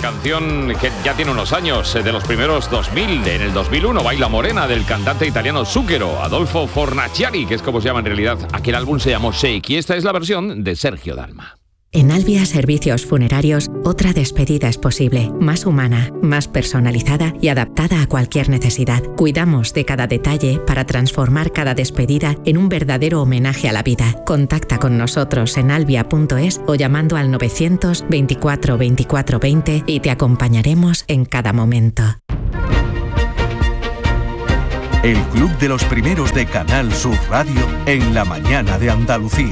canción que ya tiene unos años, de los primeros 2000, en el 2001, Baila Morena, del cantante italiano Zucchero, Adolfo Fornaciari, que es como se llama en realidad. Aquel álbum se llamó Shake y esta es la versión de Sergio Dalma. En Albia Servicios Funerarios, otra despedida es posible, más humana, más personalizada y adaptada a cualquier necesidad. Cuidamos de cada detalle para transformar cada despedida en un verdadero homenaje a la vida. Contacta con nosotros en albia.es o llamando al 924 24 20 y te acompañaremos en cada momento. El Club de los Primeros de Canal Sur Radio en la mañana de Andalucía.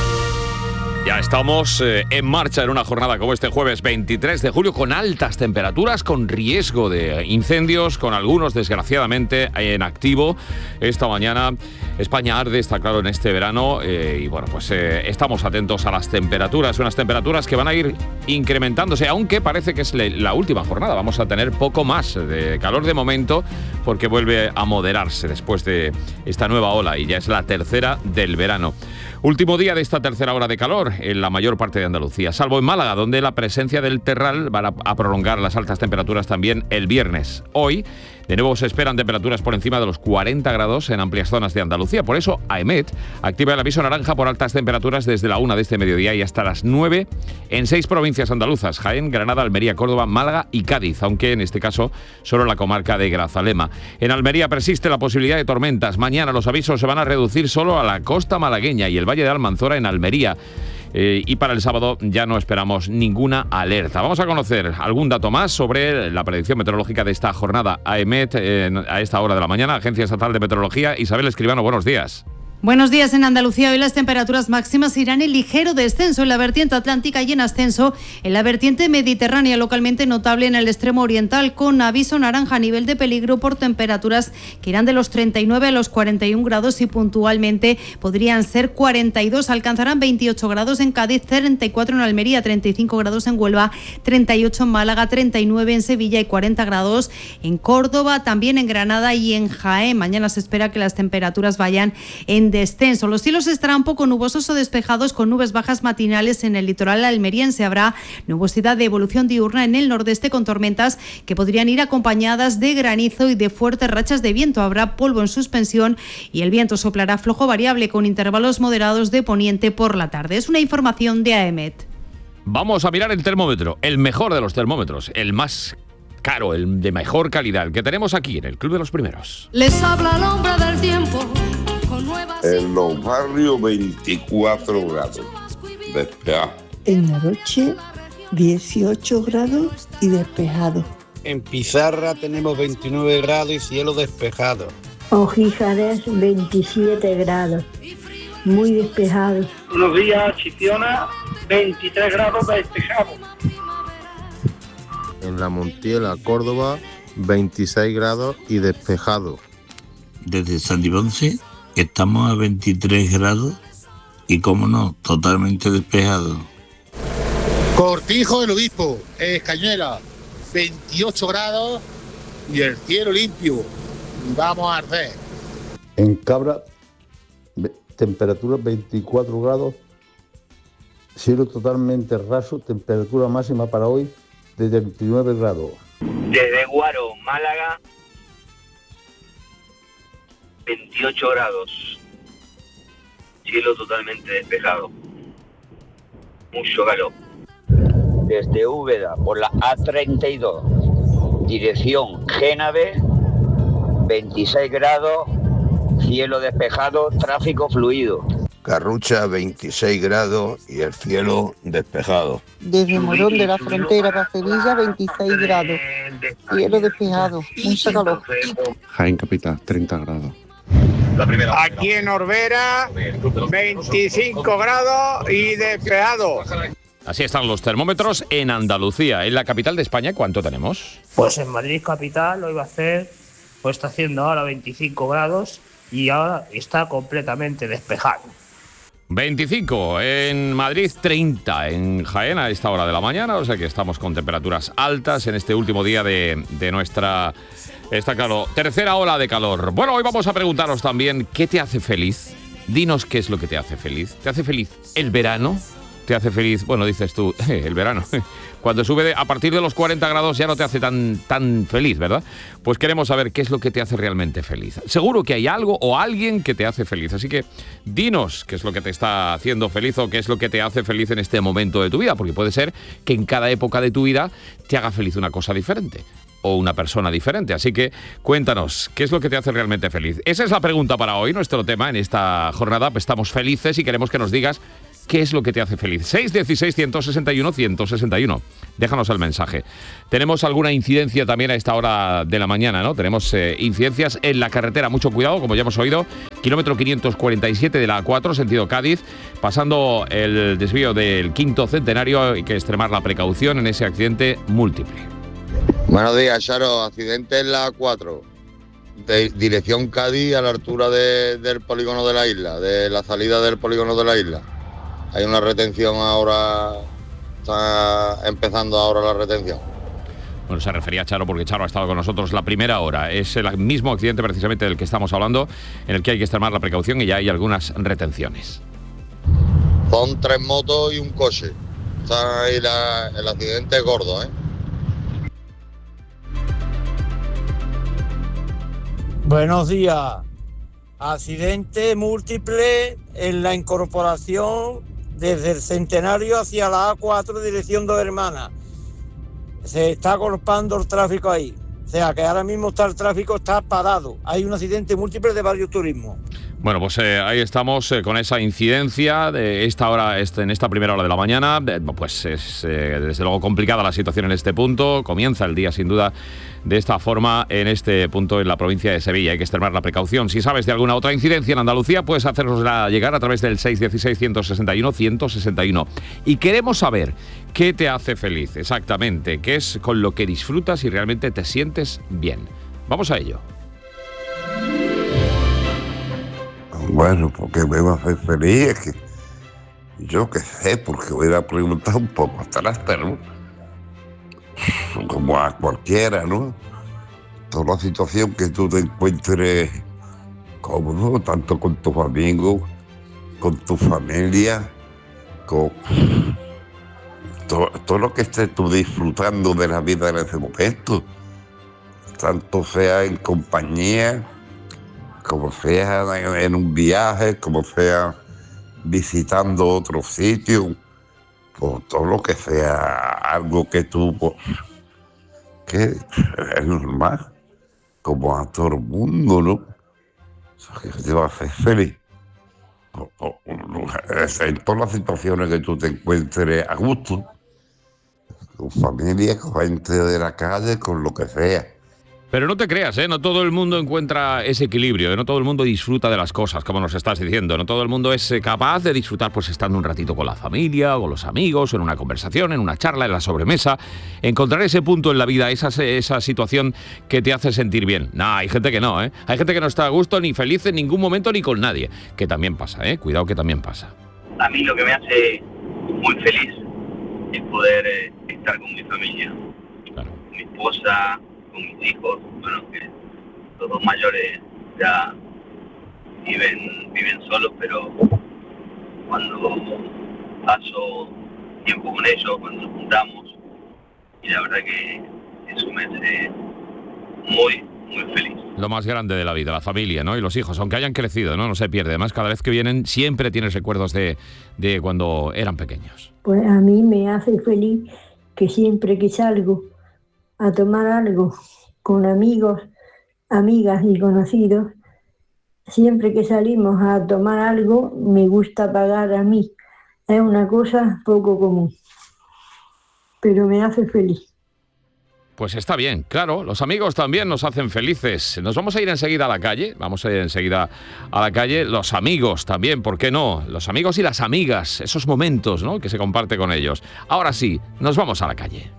Ya estamos en marcha en una jornada como este jueves 23 de julio con altas temperaturas, con riesgo de incendios, con algunos desgraciadamente en activo. Esta mañana España arde, está claro, en este verano y bueno, pues estamos atentos a las temperaturas, unas temperaturas que van a ir incrementándose, aunque parece que es la última jornada. Vamos a tener poco más de calor de momento porque vuelve a moderarse después de esta nueva ola y ya es la tercera del verano. Último día de esta tercera hora de calor en la mayor parte de Andalucía, salvo en Málaga, donde la presencia del terral va a prolongar las altas temperaturas también el viernes. Hoy, de nuevo, se esperan temperaturas por encima de los 40 grados en amplias zonas de Andalucía. Por eso, AEMET activa el aviso naranja por altas temperaturas desde la 1 de este mediodía y hasta las 9 en 6 provincias andaluzas: Jaén, Granada, Almería, Córdoba, Málaga y Cádiz, aunque en este caso solo la comarca de Grazalema. En Almería persiste la posibilidad de tormentas. Mañana los avisos se van a reducir solo a la costa malagueña y el Valle de Almanzora en Almería. Y para el sábado ya no esperamos ninguna alerta. Vamos a conocer algún dato más sobre la predicción meteorológica de esta jornada. AEMET a esta hora de la mañana, Agencia Estatal de Meteorología. Isabel Escribano, buenos días. Buenos días. En Andalucía hoy las temperaturas máximas irán en ligero descenso en la vertiente atlántica y en ascenso en la vertiente mediterránea, localmente notable en el extremo oriental, con aviso naranja a nivel de peligro por temperaturas que irán de los 39 a los 41 grados y puntualmente podrían ser 42. Alcanzarán 28 grados en Cádiz, 34 en Almería, 35 grados en Huelva, 38 en Málaga, 39 en Sevilla y 40 grados en Córdoba, también en Granada y en Jaén. Mañana se espera que las temperaturas vayan en descenso. Los cielos estarán poco nubosos o despejados con nubes bajas matinales en el litoral almeriense. Habrá nubosidad de evolución diurna en el nordeste con tormentas que podrían ir acompañadas de granizo y de fuertes rachas de viento. Habrá polvo en suspensión y el viento soplará flojo variable con intervalos moderados de poniente por la tarde. Es una información de AEMET. Vamos a mirar el termómetro, el mejor de los termómetros, el más caro, el de mejor calidad, el que tenemos aquí en el Club de los Primeros. Les habla el hombre del tiempo. En Los Barrios 24 grados, despejado. En Aroche 18 grados y despejado. En Pizarra tenemos 29 grados y cielo despejado. Ojíjares 27 grados, muy despejado. Buenos días, Chipiona, 23 grados despejado. En La Montiela, Córdoba, 26 grados y despejado. Desde San Ponce estamos a 23 grados y, como no, totalmente despejado. Cortijo del Obispo, Cañuela, 28 grados y el cielo limpio. Vamos a arder. En Cabra, temperatura 24 grados, cielo totalmente raso, temperatura máxima para hoy de 29 grados. Desde Guaro, Málaga, 28 grados, cielo totalmente despejado, mucho calor. Desde Úbeda por la A32, dirección Génave, 26 grados, cielo despejado, tráfico fluido. Carrucha, 26 grados y el cielo despejado. Desde Morón de la Frontera para Sevilla, 26 grados, cielo despejado, mucho calor. Jaén Capital, 30 grados. Aquí en Orbera, 25 grados y despejado. Así están los termómetros en Andalucía. En la capital de España, ¿cuánto tenemos? Pues en Madrid capital hoy va a hacer, pues está haciendo ahora 25 grados y ahora está completamente despejado. 25 en Madrid, 30 en Jaén a esta hora de la mañana, o sea que estamos con temperaturas altas en este último día de nuestra, está claro, tercera ola de calor. Bueno, hoy vamos a preguntaros también, ¿qué te hace feliz? Dinos qué es lo que te hace feliz. ¿Te hace feliz el verano? te hace feliz? Bueno, dices tú, el verano. Cuando sube a partir de los 40 grados ya no te hace tan feliz, ¿verdad? Pues queremos saber qué es lo que te hace realmente feliz. Seguro que hay algo o alguien que te hace feliz. Así que dinos qué es lo que te está haciendo feliz o qué es lo que te hace feliz en este momento de tu vida. Porque puede ser que en cada época de tu vida te haga feliz una cosa diferente o una persona diferente. Así que cuéntanos, ¿qué es lo que te hace realmente feliz? Esa es la pregunta para hoy, nuestro tema en esta jornada. Pues estamos felices y queremos que nos digas qué es lo que te hace feliz. 616-161-161. Déjanos el mensaje. Tenemos alguna incidencia también a esta hora de la mañana, ¿no? Tenemos incidencias en la carretera. Mucho cuidado, como ya hemos oído. Kilómetro 547 de la A4, sentido Cádiz. Pasando el desvío del 5º centenario, hay que extremar la precaución en ese accidente múltiple. Buenos días, Charo. Accidente en la A4, de dirección Cádiz, a la altura del polígono de la isla, de la salida del polígono de la isla. Hay una retención ahora, está empezando ahora la retención. Bueno, se refería a Charo porque Charo ha estado con nosotros la primera hora. Es el mismo accidente precisamente del que estamos hablando, en el que hay que extremar la precaución y ya hay algunas retenciones. Son 3 motos y un coche. Está ahí el accidente gordo, ¿eh? Buenos días. Accidente múltiple en la incorporación desde el Centenario hacia la A4, dirección Dos Hermanas. Se está golpeando el tráfico ahí. O sea, que ahora mismo el tráfico está parado. Hay un accidente múltiple de varios turismos. Bueno, pues ahí estamos con esa incidencia de esta hora, en esta primera hora de la mañana. Pues es desde luego complicada la situación en este punto. Comienza el día sin duda de esta forma en este punto en la provincia de Sevilla. Hay que extremar la precaución. Si sabes de alguna otra incidencia en Andalucía, puedes hacernosla llegar a través del 616-161-161. Y queremos saber qué te hace feliz exactamente, qué es con lo que disfrutas y realmente te sientes bien. Vamos a ello. Bueno, porque me va a hacer feliz, es que yo qué sé, porque voy a preguntar un poco atrás, pero como a cualquiera, ¿no? Toda la situación que tú te encuentres cómodo, tanto con tus amigos, con tu familia, con todo lo que estés tú disfrutando de la vida en ese momento, tanto sea en compañía, como sea en un viaje, como sea visitando otro sitio, por todo lo que sea algo que tú, que es normal, como a todo el mundo, ¿no? Que te va a hacer feliz. En todas las situaciones que tú te encuentres a gusto, con familia, con gente de la calle, con lo que sea. Pero no te creas, no todo el mundo encuentra ese equilibrio, no todo el mundo disfruta de las cosas, como nos estás diciendo, no todo el mundo es capaz de disfrutar pues estando un ratito con la familia, con los amigos, en una conversación, en una charla, en la sobremesa, encontrar ese punto en la vida, esa situación que te hace sentir bien. No, hay gente que no, hay gente que no está a gusto ni feliz en ningún momento ni con nadie, que también pasa, cuidado que también pasa. A mí lo que me hace muy feliz es poder estar con mi familia, claro. Con mi esposa, con mis hijos, bueno, que los dos mayores ya viven solos, pero cuando paso tiempo con ellos, cuando nos juntamos, y la verdad que eso me hace muy, muy feliz. Lo más grande de la vida, la familia, ¿no? Y los hijos, aunque hayan crecido, no se pierde. Además, cada vez que vienen siempre tienes recuerdos de cuando eran pequeños. Pues a mí me hace feliz que siempre que salgo a tomar algo con amigos, amigas y conocidos, siempre que salimos a tomar algo me gusta pagar a mí. Es una cosa poco común, pero me hace feliz. Pues está bien, claro, los amigos también nos hacen felices. Nos vamos a ir enseguida a la calle, los amigos también, ¿por qué no? Los amigos y las amigas, esos momentos, ¿no?, que se comparte con ellos. Ahora sí, nos vamos a la calle.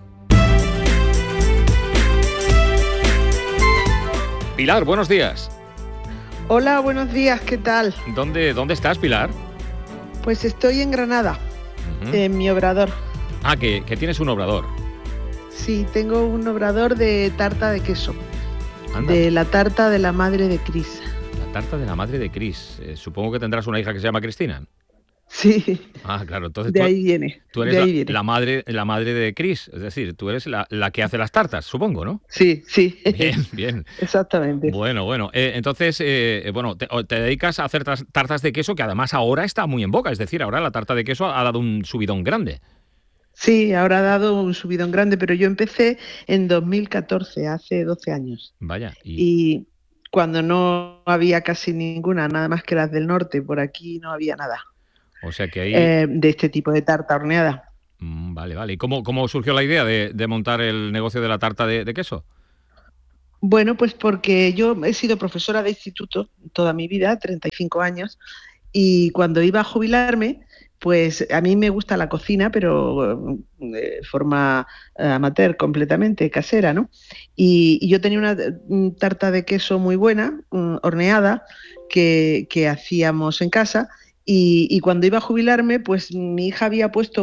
Pilar, buenos días. Hola, buenos días, ¿qué tal? ¿Dónde estás, Pilar? Pues estoy en Granada, en mi obrador. Ah, que tienes un obrador. Sí, tengo un obrador de tarta de queso. Anda. De la tarta de la madre de Cris. La tarta de la madre de Cris. Supongo que tendrás una hija que se llama Cristina. Sí. Ah, claro, entonces de ahí viene. Tú eres la madre de Cris, es decir, tú eres la que hace las tartas, supongo, ¿no? Sí. Bien. Exactamente. Bueno. Entonces, te dedicas a hacer tartas de queso, que además ahora está muy en boga, es decir, ahora la tarta de queso ha dado un subidón grande. Sí, ahora ha dado un subidón grande, pero yo empecé en 2014, hace 12 años. Vaya. Y cuando no había casi ninguna, nada más que las del norte, por aquí no había nada. O sea que ahí... de este tipo de tarta horneada. Vale. ¿Y cómo surgió la idea de montar el negocio de la tarta de queso? Bueno, pues porque yo he sido profesora de instituto toda mi vida, 35 años, y cuando iba a jubilarme, pues a mí me gusta la cocina, pero de forma amateur, completamente casera, ¿no? Y yo tenía una tarta de queso muy buena, horneada, que hacíamos en casa. Y cuando iba a jubilarme, pues mi hija había puesto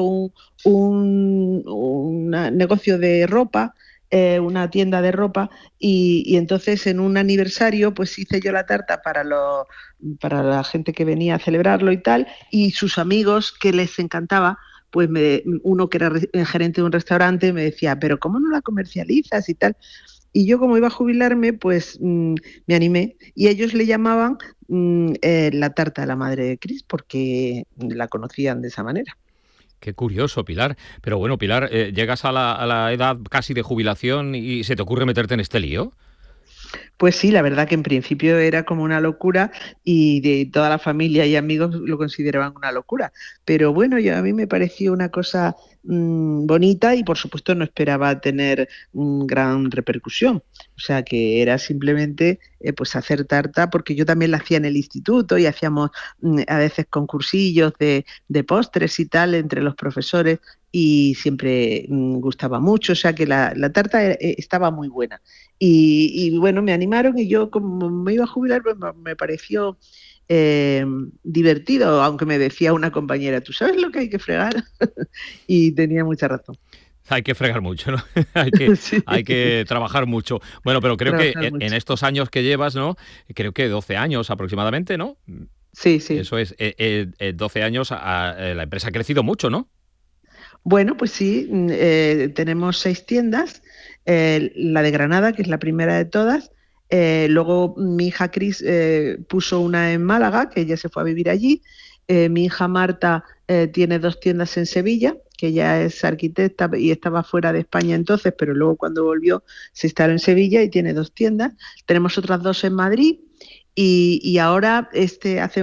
un negocio de ropa, una tienda de ropa, y entonces en un aniversario pues hice yo la tarta para la gente que venía a celebrarlo y tal, y sus amigos, que les encantaba, pues uno que era gerente de un restaurante me decía, pero ¿cómo no la comercializas y tal? Y yo, como iba a jubilarme, pues me animé, y ellos le llamaban la tarta de la madre de Cris, porque la conocían de esa manera. Qué curioso, Pilar. Pero bueno, Pilar, llegas a la edad casi de jubilación y ¿se te ocurre meterte en este lío? Pues sí, la verdad que en principio era como una locura, y de toda la familia y amigos lo consideraban una locura. Pero bueno, a mí me pareció una cosa bonita, y por supuesto no esperaba tener gran repercusión. O sea que era simplemente pues hacer tarta, porque yo también la hacía en el instituto y hacíamos a veces concursillos de postres y tal entre los profesores, y siempre gustaba mucho. O sea que la tarta estaba muy buena. Y bueno, me animaron, y yo, como me iba a jubilar, pues me pareció divertido, aunque me decía una compañera, ¿tú sabes lo que hay que fregar? Y tenía mucha razón. Hay que fregar mucho, ¿no? Hay que trabajar mucho. Bueno, pero creo que en estos años que llevas, ¿no? Creo que 12 años aproximadamente, ¿no? Sí. Eso es, 12 años, la empresa ha crecido mucho, ¿no? Bueno, pues sí, tenemos 6 tiendas, la de Granada, que es la primera de todas. Luego mi hija Cris puso una en Málaga, que ella se fue a vivir allí. Mi hija Marta tiene 2 tiendas en Sevilla, que ella es arquitecta y estaba fuera de España entonces, pero luego cuando volvió se instaló en Sevilla y tiene 2 tiendas. Tenemos otras 2 en Madrid. Y ahora, hace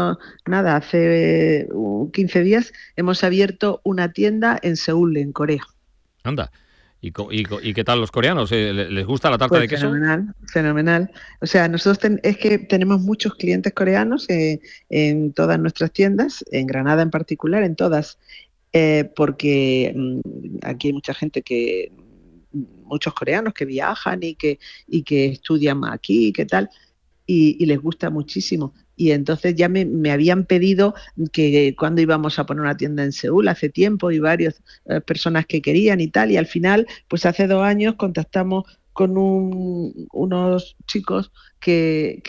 15 días, hemos abierto una tienda en Seúl, en Corea. Anda. ¿Y qué tal los coreanos? ¿Les gusta la tarta de queso? Fenomenal. O sea, nosotros es que tenemos muchos clientes coreanos en todas nuestras tiendas, en Granada en particular, en todas, porque aquí hay mucha gente muchos coreanos que viajan y que estudian aquí, ¿qué tal? Y les gusta muchísimo. Y entonces ya me habían pedido que cuando íbamos a poner una tienda en Seúl hace tiempo, y varias personas que querían y tal, y al final, pues hace 2 años contactamos con unos chicos que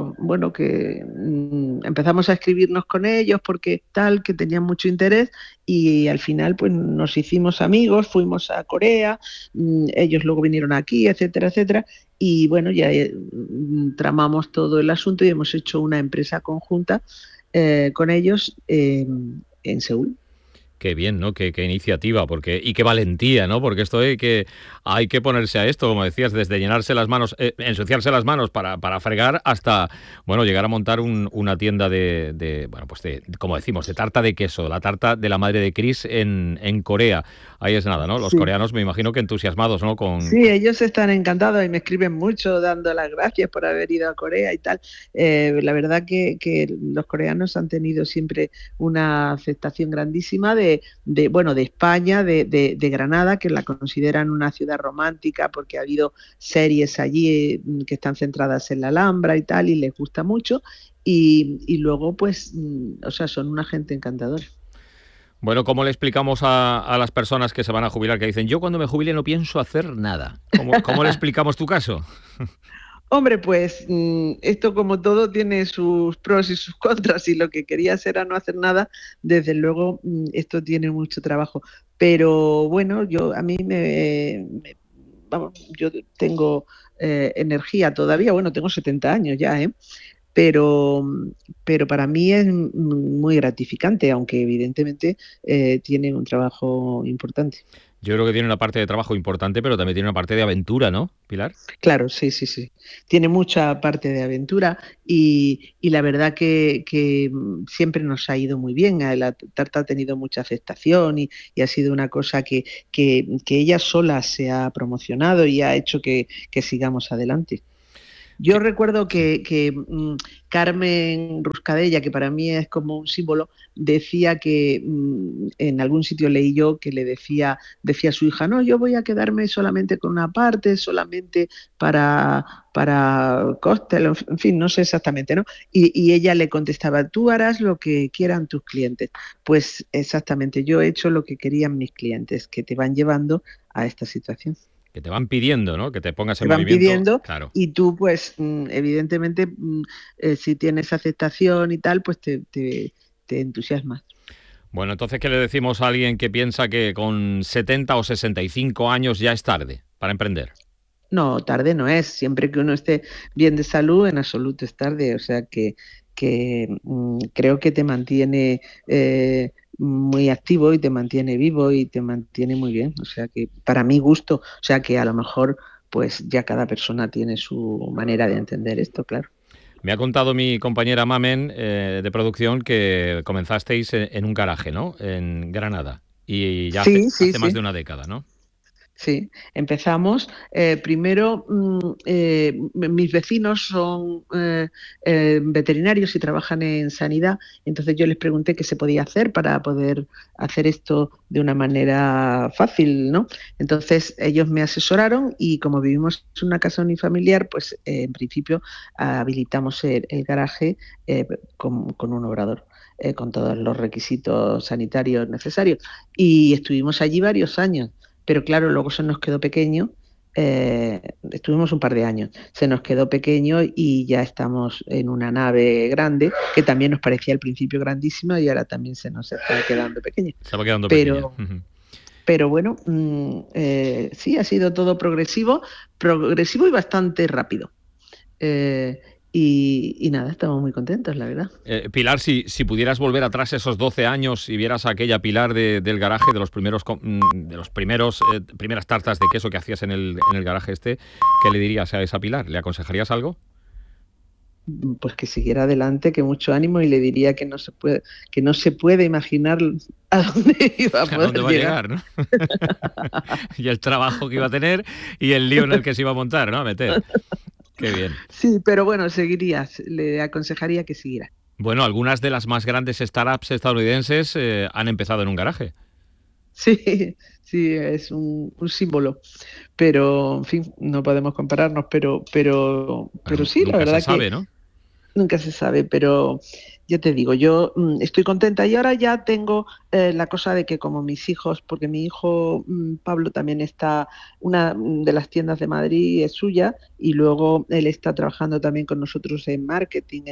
empezamos a escribirnos con ellos porque tal, que tenían mucho interés, y al final pues nos hicimos amigos, fuimos a Corea, ellos luego vinieron aquí, etcétera, etcétera, y bueno, ya tramamos todo el asunto y hemos hecho una empresa conjunta con ellos en Seúl. Qué bien, ¿no? Qué iniciativa, y qué valentía, ¿no? Porque esto hay que ponerse a esto, como decías, desde llenarse las manos, ensuciarse las manos para fregar, hasta, bueno, llegar a montar una tienda como decimos, de tarta de queso, la tarta de la madre de Cris en Corea. Ahí es nada, ¿no? Los coreanos me imagino que entusiasmados, ¿no? Sí, ellos están encantados y me escriben mucho dando las gracias por haber ido a Corea y tal. La verdad que los coreanos han tenido siempre una aceptación grandísima de España, de Granada, que la consideran una ciudad romántica porque ha habido series allí que están centradas en la Alhambra y tal, y les gusta mucho, y luego pues, son una gente encantadora. Bueno, ¿cómo le explicamos a las personas que se van a jubilar, que dicen, yo cuando me jubile no pienso hacer nada? ¿Cómo le explicamos tu caso? Hombre, pues esto como todo tiene sus pros y sus contras, y lo que querías era no hacer nada, desde luego esto tiene mucho trabajo. Pero bueno, yo tengo energía todavía, bueno, tengo 70 años ya, pero para mí es muy gratificante, aunque evidentemente tiene un trabajo importante. Yo creo que tiene una parte de trabajo importante, pero también tiene una parte de aventura, ¿no, Pilar? Claro, sí. Tiene mucha parte de aventura y la verdad que siempre nos ha ido muy bien. La tarta ha tenido mucha aceptación y ha sido una cosa que ella sola se ha promocionado y ha hecho que sigamos adelante. Yo recuerdo que Carmen Ruscadella, que para mí es como un símbolo, decía que en algún sitio leí yo que le decía a su hija, no, yo voy a quedarme solamente con una parte, solamente para cóctel, en fin, no sé exactamente, ¿no? Y ella le contestaba, tú harás lo que quieran tus clientes. Pues exactamente, yo he hecho lo que querían mis clientes, que te van llevando a esta situación. Que te van pidiendo, ¿no? Que te pongas en movimiento. Te van pidiendo, claro. Y tú, pues, evidentemente, si tienes aceptación y tal, pues te entusiasmas. Bueno, entonces, ¿qué le decimos a alguien que piensa que con 70 o 65 años ya es tarde para emprender? No, tarde no es. Siempre que uno esté bien de salud, en absoluto es tarde. O sea que creo que te mantiene muy activo y te mantiene vivo y te mantiene muy bien. O sea que para mi gusto, o sea que a lo mejor pues ya cada persona tiene su manera de entender esto, claro. Me ha contado mi compañera Mamen de producción que comenzasteis en un garaje, ¿no? En Granada. Y ya hace más de una década, ¿no? Sí, empezamos. Primero, mis vecinos son veterinarios y trabajan en sanidad, entonces yo les pregunté qué se podía hacer para poder hacer esto de una manera fácil, ¿no? Entonces ellos me asesoraron y como vivimos en una casa unifamiliar, pues en principio habilitamos el garaje con un obrador. Con todos los requisitos sanitarios necesarios. Y estuvimos allí varios años. Pero claro, luego se nos quedó pequeño, estuvimos un par de años, se nos quedó pequeño y ya estamos en una nave grande, que también nos parecía al principio grandísima y ahora también se nos está quedando pequeña. Se va quedando pequeña. Pero bueno, sí, ha sido todo progresivo y bastante rápido. Y nada, estamos muy contentos, la verdad. Pilar, si pudieras volver atrás esos 12 años y vieras a aquella Pilar del garaje, de los primeras tartas de queso que hacías en el garaje ¿qué le dirías a esa Pilar? ¿Le aconsejarías algo? Pues que siguiera adelante, que mucho ánimo, y le diría que no se puede imaginar a dónde iba a poder llegar, ¿no? Y el trabajo que iba a tener y el lío en el que se iba a montar, ¿no? A meter. Qué bien. Sí, pero bueno, le aconsejaría que siguiera. Bueno, algunas de las más grandes startups estadounidenses han empezado en un garaje. Sí, es un símbolo. Pero, en fin, no podemos compararnos, pero sí, la verdad que... Nunca se sabe, ¿no? Nunca se sabe, pero ya te digo, yo estoy contenta y ahora ya tengo la cosa de que como mis hijos, porque mi hijo Pablo también está, una de las tiendas de Madrid es suya y luego él está trabajando también con nosotros en marketing,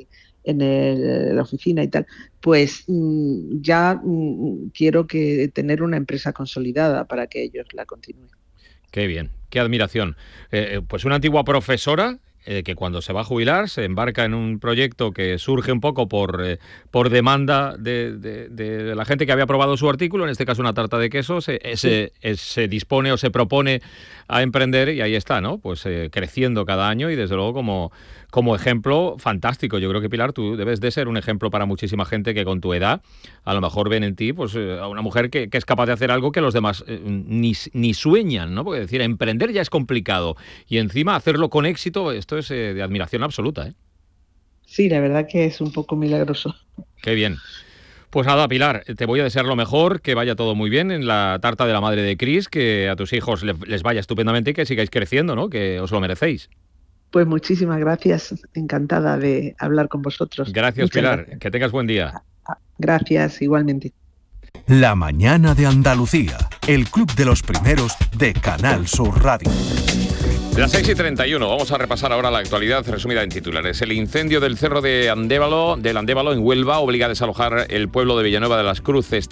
en la oficina y tal, pues ya quiero tener una empresa consolidada para que ellos la continúen. Qué bien, qué admiración. Pues una antigua profesora que cuando se va a jubilar se embarca en un proyecto que surge un poco por demanda de la gente que había aprobado su artículo, en este caso una tarta de queso, se dispone o se propone a emprender y ahí está, ¿no? Pues creciendo cada año y desde luego como ejemplo fantástico. Yo creo que, Pilar, tú debes de ser un ejemplo para muchísima gente que con tu edad a lo mejor ven en ti pues a una mujer que es capaz de hacer algo que los demás ni sueñan, ¿no? Porque decir, emprender ya es complicado y encima hacerlo con éxito, esto es de admiración absoluta, ¿eh? Sí, la verdad que es un poco milagroso. Qué bien. Pues nada, Pilar, te voy a desear lo mejor, que vaya todo muy bien en la tarta de la madre de Cris, que a tus hijos les vaya estupendamente y que sigáis creciendo, ¿no? Que os lo merecéis. Pues muchísimas gracias, encantada de hablar con vosotros. Gracias, Pilar, gracias. Que tengas buen día. Gracias, igualmente. La mañana de Andalucía, el club de los primeros de Canal Sur Radio. Las 6:31, vamos a repasar ahora la actualidad resumida en titulares. El incendio del cerro de Andévalo en Huelva obliga a desalojar el pueblo de Villanueva de las Cruces.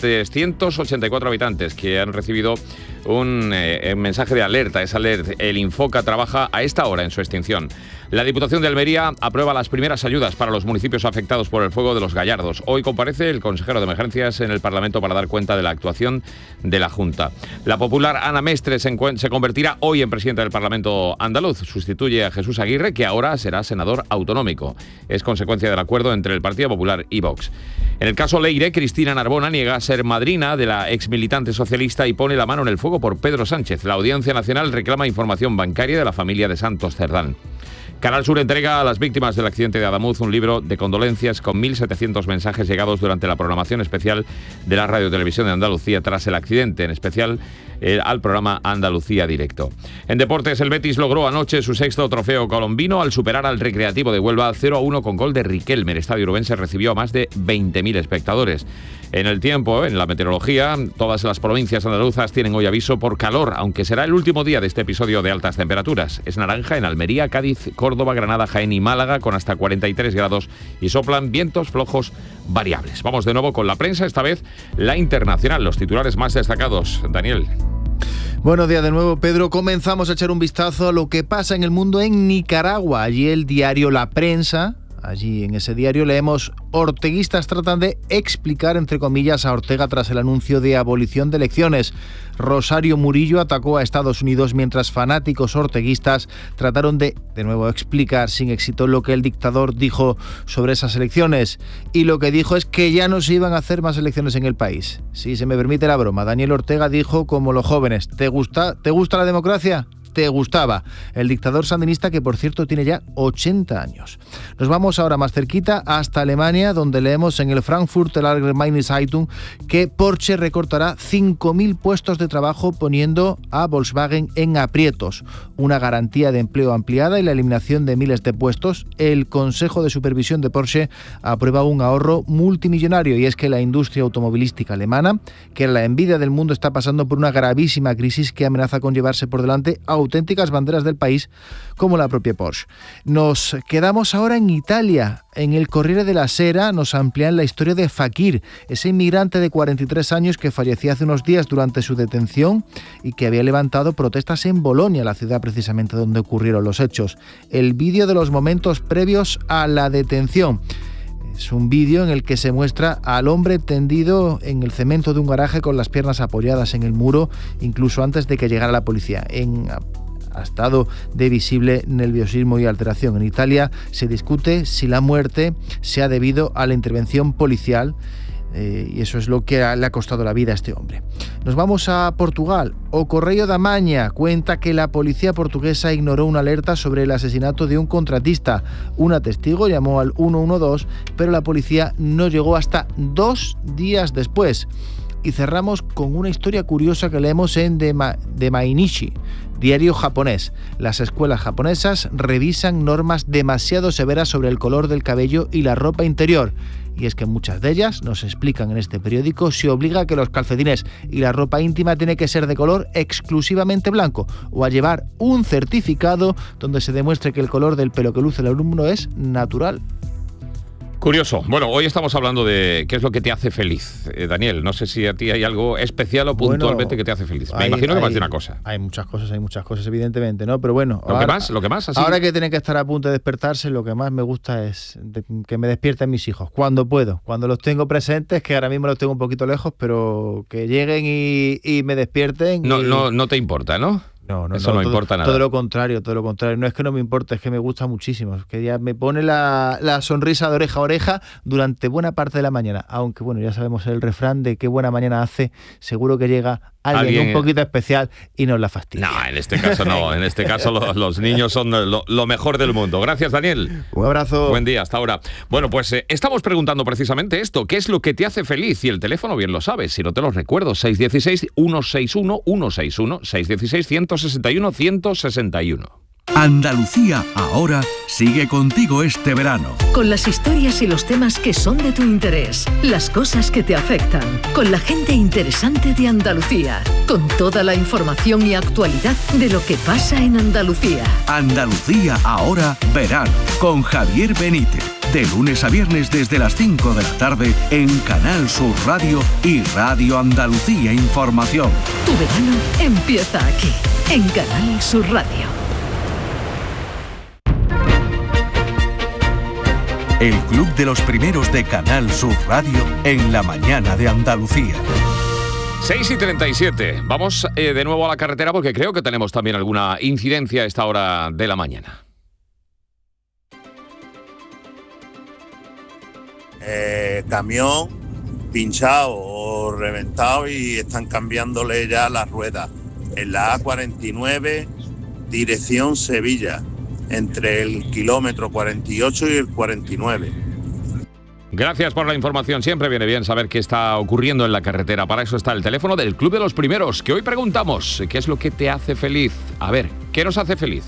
384 habitantes que han recibido un mensaje de alerta. Es alert. El Infoca trabaja a esta hora en su extinción. La Diputación de Almería aprueba las primeras ayudas para los municipios afectados por el fuego de los Gallardos. Hoy comparece el consejero de Emergencias en el Parlamento para dar cuenta de la actuación de la Junta. La popular Ana Mestre se convertirá hoy en presidenta del Parlamento andaluz. Sustituye a Jesús Aguirre, que ahora será senador autonómico. Es consecuencia del acuerdo entre el Partido Popular y Vox. En el caso Leire, Cristina Narbona niega ser madrina de la exmilitante socialista y pone la mano en el fuego por Pedro Sánchez. La Audiencia Nacional reclama información bancaria de la familia de Santos Cerdán. Canal Sur entrega a las víctimas del accidente de Adamuz un libro de condolencias con 1.700 mensajes llegados durante la programación especial de la Radio Televisión de Andalucía tras el accidente, en especial al programa Andalucía Directo. En deportes, el Betis logró anoche su 6º trofeo colombino al superar al Recreativo de Huelva 0-1 con gol de Riquelme. El estadio urubense recibió a más de 20.000 espectadores. En el tiempo, en la meteorología, todas las provincias andaluzas tienen hoy aviso por calor, aunque será el último día de este episodio de altas temperaturas. Es naranja en Almería, Cádiz, Córdoba, Granada, Jaén y Málaga, con hasta 43 grados y soplan vientos flojos variables. Vamos de nuevo con la prensa, esta vez la internacional, los titulares más destacados. Daniel. Buenos días de nuevo, Pedro. Comenzamos a echar un vistazo a lo que pasa en el mundo en Nicaragua. Allí el diario La Prensa. Allí en ese diario leemos: orteguistas tratan de explicar, entre comillas, a Ortega tras el anuncio de abolición de elecciones. Rosario Murillo atacó a Estados Unidos mientras fanáticos orteguistas trataron de nuevo, explicar sin éxito lo que el dictador dijo sobre esas elecciones. Y lo que dijo es que ya no se iban a hacer más elecciones en el país. Si se me permite la broma, Daniel Ortega dijo como los jóvenes: ¿Te gusta la democracia? Te gustaba. El dictador sandinista, que por cierto tiene ya 80 años. Nos vamos ahora más cerquita hasta Alemania, donde leemos en el Frankfurter Allgemeine Zeitung que Porsche recortará 5.000 puestos de trabajo poniendo a Volkswagen en aprietos. Una garantía de empleo ampliada y la eliminación de miles de puestos. El Consejo de Supervisión de Porsche aprueba un ahorro multimillonario, y es que la industria automovilística alemana, que era la envidia del mundo, está pasando por una gravísima crisis que amenaza con llevarse por delante auténticas banderas del país como la propia Porsche. Nos quedamos ahora en Italia. En el Corriere della Sera nos amplían la historia de Fakir, ese inmigrante de 43 años que falleció hace unos días durante su detención y que había levantado protestas en Bolonia, la ciudad precisamente donde ocurrieron los hechos. El vídeo de los momentos previos a la detención. Es un vídeo en el que se muestra al hombre tendido en el cemento de un garaje con las piernas apoyadas en el muro, incluso antes de que llegara la policía, en estado de visible nerviosismo y alteración. En Italia se discute si la muerte se ha debido a la intervención policial, y eso es lo que le ha costado la vida a este hombre. Nos vamos a Portugal. O Correio da Maña cuenta que la policía portuguesa ignoró una alerta sobre el asesinato de un contratista. Una testigo llamó al 112, pero la policía no llegó hasta 2 días después. Y cerramos con una historia curiosa que leemos en The Mainichi, diario japonés. Las escuelas japonesas revisan normas demasiado severas sobre el color del cabello y la ropa interior. Y es que muchas de ellas, nos explican en este periódico, se obliga a que los calcetines y la ropa íntima tiene que ser de color exclusivamente blanco, o a llevar un certificado donde se demuestre que el color del pelo que luce el alumno es natural. Curioso. Bueno, hoy estamos hablando de qué es lo que te hace feliz, Daniel. No sé si a ti hay algo especial o puntualmente que te hace feliz. Me imagino que más de una cosa. Hay muchas cosas, evidentemente, ¿no? Pero bueno. Lo que más, así. Ahora que tienen que estar a punto de despertarse, lo que más me gusta es que me despierten mis hijos, cuando puedo. Cuando los tengo presentes, que ahora mismo los tengo un poquito lejos, pero que lleguen y me despierten. No te importa, ¿no? No, eso no importa nada. Todo lo contrario. No es que no me importe, es que me gusta muchísimo. Es que ya me pone la sonrisa de oreja a oreja durante buena parte de la mañana. Aunque bueno, ya sabemos el refrán de qué buena mañana hace. Seguro que llega alguien un poquito especial y nos la fastidia. No, en este caso no. En este caso los niños son lo mejor del mundo. Gracias, Daniel. Un abrazo. Buen día, hasta ahora. Bueno, pues estamos preguntando precisamente esto. ¿Qué es lo que te hace feliz? Y el teléfono bien lo sabes. Si no te lo recuerdo, 616-161-161, 616-161-161. Andalucía Ahora sigue contigo este verano. Con las historias y los temas que son de tu interés, las cosas que te afectan, con la gente interesante de Andalucía, con toda la información y actualidad de lo que pasa en Andalucía. Andalucía Ahora verano, con Javier Benítez. De lunes a viernes desde las 5 de la tarde en Canal Sur Radio y Radio Andalucía Información. Tu verano empieza aquí, en Canal Sur Radio. El Club de los Primeros de Canal Sur Radio en la mañana de Andalucía. 6:37. Vamos de nuevo a la carretera porque creo que tenemos también alguna incidencia a esta hora de la mañana. Camión pinchado o reventado y están cambiándole ya las ruedas. En la A49, dirección Sevilla, entre el kilómetro 48 y el 49. Gracias por la información. Siempre viene bien saber qué está ocurriendo en la carretera. Para eso está el teléfono del Club de los Primeros, que hoy preguntamos qué es lo que te hace feliz. A ver, ¿qué nos hace felices?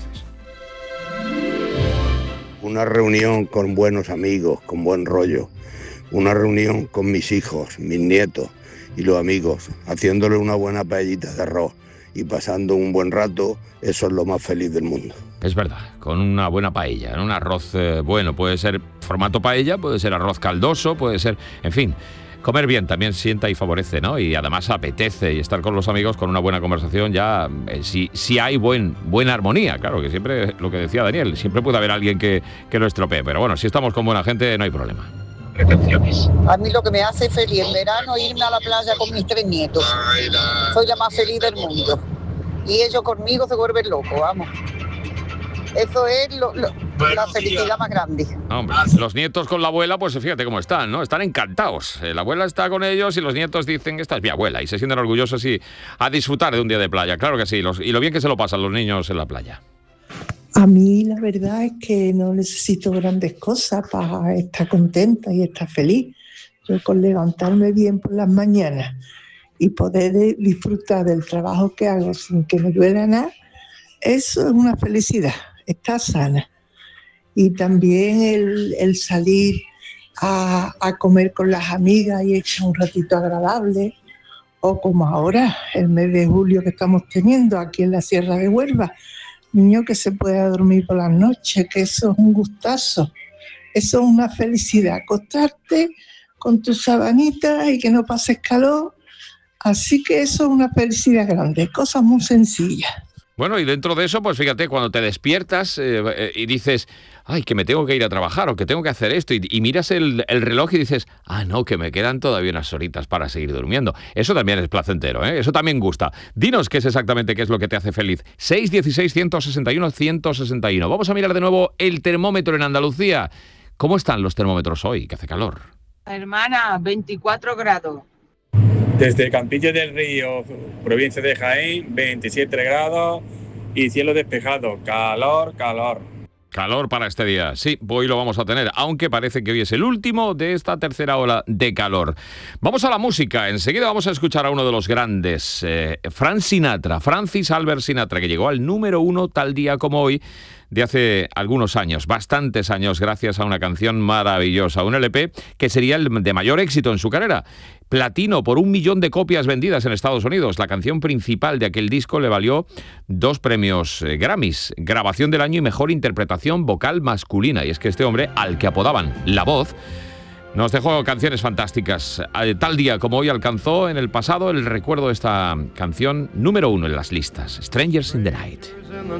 Una reunión con buenos amigos, con buen rollo. Una reunión con mis hijos, mis nietos y los amigos, haciéndole una buena paellita de arroz y pasando un buen rato. Eso es lo más feliz del mundo. Es verdad, con una buena paella, un arroz bueno, puede ser formato paella, puede ser arroz caldoso, puede ser, en fin, comer bien también sienta y favorece, ¿no? Y además apetece, y estar con los amigos con una buena conversación ya, si hay buena armonía, claro, que siempre, lo que decía Daniel, siempre puede haber alguien que lo estropee, pero bueno, si estamos con buena gente no hay problema. A mí lo que me hace feliz en verano es irme a la playa con mis 3 nietos. Soy la más feliz del mundo. Y ellos conmigo se vuelven locos, vamos. Eso es la felicidad más grande. Hombre, los nietos con la abuela, pues fíjate cómo están, ¿no? Están encantados. La abuela está con ellos y los nietos dicen, esta es mi abuela, y se sienten orgullosos y a disfrutar de un día de playa. Claro que sí, y lo bien que se lo pasan los niños en la playa. A mí la verdad es que no necesito grandes cosas para estar contenta y estar feliz. Yo con levantarme bien por las mañanas y poder disfrutar del trabajo que hago sin que me duela nada, eso es una felicidad, estar sana. Y también el salir a comer con las amigas y echar un ratito agradable, o como ahora, el mes de julio que estamos teniendo aquí en la Sierra de Huelva, niño, que se pueda dormir por las noches, que eso es un gustazo, eso es una felicidad, acostarte con tus sabanitas y que no pases calor, así que eso es una felicidad grande, cosas muy sencillas. Bueno, y dentro de eso, pues fíjate, cuando te despiertas y dices, ay, que me tengo que ir a trabajar o que tengo que hacer esto, y miras el reloj y dices, no, que me quedan todavía unas horitas para seguir durmiendo. Eso también es placentero, ¿eh? Eso también gusta. Dinos qué es exactamente qué es lo que te hace feliz. 616-161-161. Vamos a mirar de nuevo el termómetro en Andalucía. ¿Cómo están los termómetros hoy? Que hace calor. Hermana, 24 grados. Desde Campillo del Río, provincia de Jaén, 27 grados y cielo despejado. Calor, calor. Calor para este día. Sí, hoy lo vamos a tener, aunque parece que hoy es el último de esta tercera ola de calor. Vamos a la música. Enseguida vamos a escuchar a uno de los grandes, Francis Albert Sinatra, que llegó al número 1 tal día como hoy, de hace algunos años, bastantes años, gracias a una canción maravillosa, un LP que sería el de mayor éxito en su carrera. Platino por 1 millón de copias vendidas en Estados Unidos. La canción principal de aquel disco le valió 2 premios Grammys, grabación del año y mejor interpretación vocal masculina. Y es que este hombre, al que apodaban La Voz, nos dejó canciones fantásticas. Tal día como hoy alcanzó en el pasado el recuerdo de esta canción número 1 en las listas, Strangers in the Night.